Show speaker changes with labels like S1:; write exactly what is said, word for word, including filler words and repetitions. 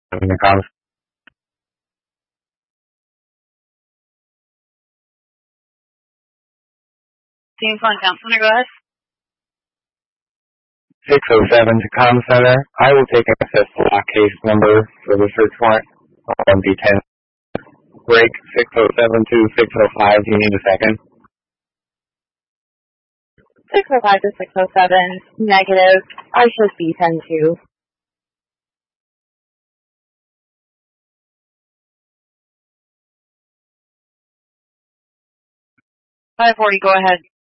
S1: the comms.
S2: Team Fun Town Center, go ahead.
S1: six oh seven to comm center. I will take access block case number for the search warrant on B ten. Break six oh seven to six oh five. Do you need a second?
S3: six oh five to six oh seven. Negative. I should be ten two.
S2: five forty, go ahead.